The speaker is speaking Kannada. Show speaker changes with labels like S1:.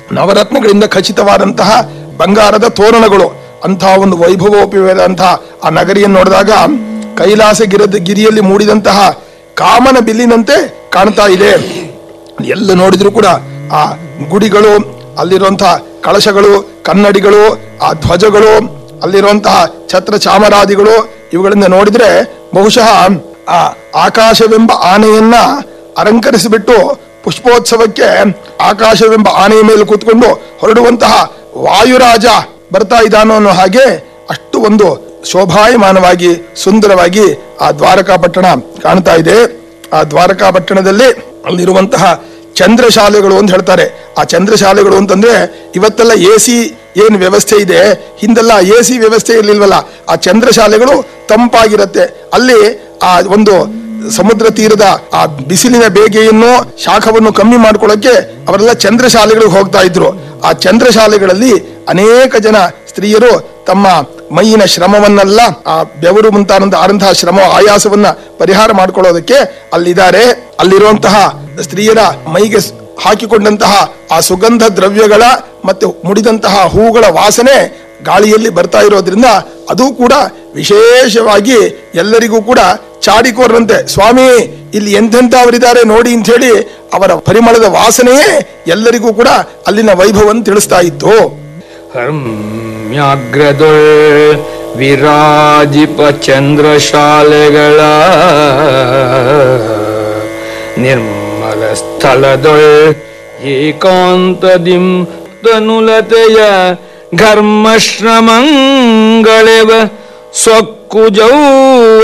S1: ನವರತ್ನಗಳಿಂದ ಖಚಿತವಾದಂತಹ ಬಂಗಾರದ ತೋರಣಗಳು, ಅಂತಹ ಒಂದು ವೈಭವೋಪೇತವಾದಂತಹ ಆ ನಗರಿಯನ್ನು ನೋಡಿದಾಗ ಕೈಲಾಸ ಗಿರಿಯಲ್ಲಿ ಮೂಡಿದಂತಹ ಕಾಮನ ಬಿಲ್ಲಿನಂತೆ ಕಾಣ್ತಾ ಇದೆ. ಎಲ್ಲ ನೋಡಿದ್ರು ಕೂಡ ಆ ಗುಡಿಗಳು, ಅಲ್ಲಿರುವಂತಹ ಕಳಶಗಳು, ಕನ್ನಡಿಗಳು, ಆ ಧ್ವಜಗಳು, ಅಲ್ಲಿರುವಂತಹ ಛತ್ರ ಚಾಮರಾದಿಗಳು, ಇವುಗಳಿಂದ ನೋಡಿದ್ರೆ ಬಹುಶಃ ಆ ಆಕಾಶವೆಂಬ ಆನೆಯನ್ನ ಅಲಂಕರಿಸಿಬಿಟ್ಟು ಪುಷ್ಪೋತ್ಸವಕ್ಕೆ ಆಕಾಶವೆಂಬ ಆನೆಯ ಮೇಲೆ ಕೂತ್ಕೊಂಡು ಹೊರಡುವಂತಹ ವಾಯುರಾಜ ಬರ್ತಾ ಇದ್ದಾನೋ ಅನ್ನೋ ಹಾಗೆ ಅಷ್ಟು ಒಂದು ಶೋಭಾಯಮಾನವಾಗಿ ಸುಂದರವಾಗಿ ಆ ದ್ವಾರಕಾಪಟ್ಟಣ ಕಾಣ್ತಾ ಇದೆ. ಆ ದ್ವಾರಕಾಪಟ್ಟಣದಲ್ಲಿ ಅಲ್ಲಿರುವಂತಹ ಚಂದ್ರಶಾಲೆಗಳು ಅಂತ ಹೇಳ್ತಾರೆ. ಆ ಚಂದ್ರಶಾಲೆಗಳು ಅಂತಂದ್ರೆ ಇವತ್ತೆಲ್ಲ AC ಏನ್ ವ್ಯವಸ್ಥೆ ಇದೆ, ಹಿಂದೆಲ್ಲ AC ವ್ಯವಸ್ಥೆ ಇರ್ಲಿಲ್ವಲ್ಲ. ಆ ಚಂದ್ರಶಾಲೆಗಳು ತಂಪಾಗಿರತ್ತೆ. ಅಲ್ಲಿ ಆ ಒಂದು ಸಮುದ್ರ ತೀರದ ಆ ಬಿಸಿಲಿನ ಬೇಗೆಯನ್ನು ಶಾಖವನ್ನು ಕಮ್ಮಿ ಮಾಡ್ಕೊಳ್ಳೋಕೆ ಅವರೆಲ್ಲ ಚಂದ್ರಶಾಲೆಗಳಿಗೆ ಹೋಗ್ತಾ ಇದ್ರು. ಆ ಚಂದ್ರಶಾಲೆಗಳಲ್ಲಿ ಅನೇಕ ಜನ ಸ್ತ್ರೀಯರು ತಮ್ಮ ಮೈಯಿನ ಶ್ರಮವನ್ನೆಲ್ಲ, ಆ ಬೆವರು ಮುಂತಾದಂತಹ ಶ್ರಮ ಆಯಾಸವನ್ನ ಪರಿಹಾರ ಮಾಡ್ಕೊಳ್ಳೋದಕ್ಕೆ ಅಲ್ಲಿದ್ದಾರೆ. ಅಲ್ಲಿರುವಂತಹ ಸ್ತ್ರೀಯರ ಮೈಗೆ ಹಾಕಿಕೊಂಡಂತಹ ಆ ಸುಗಂಧ ದ್ರವ್ಯಗಳ ಮತ್ತೆ ಮುಡಿದಂತಹ ಹೂಗಳ ವಾಸನೆ ಗಾಳಿಯಲ್ಲಿ ಬರ್ತಾ ಇರೋದ್ರಿಂದ ಅದು ಕೂಡ ವಿಶೇಷವಾಗಿ ಎಲ್ಲರಿಗೂ ಕೂಡ ಚಾಡಿಕೋರಂತೆ, ಸ್ವಾಮಿ ಇಲ್ಲಿ ಎಂತೆಂಥವರಿದ್ದಾರೆ ನೋಡಿ ಅಂತ ಹೇಳಿ ಅವರ ಪರಿಮಳದ ವಾಸನೆಯೇ ಎಲ್ಲರಿಗೂ ಕೂಡ ಅಲ್ಲಿನ ವೈಭವವನ್ನು ತಿಳಿಸ್ತಾ ಇತ್ತು.
S2: ಹರ್ಮ್ಯಾಗ್ರದೊಳ್ ವಿರಾಜಿಪ ಚಂದ್ರಶಾಲೆಗಳ ನಿರ್ಮಲ ಸ್ಥಳದೊಳ್ ಏಕಾಂತದಿಂ ತನುಲತೆಯ ಘರ್ಮಶ್ರಮಂಗಳೆವ ಸ್ವಕ್ಕುಜೌ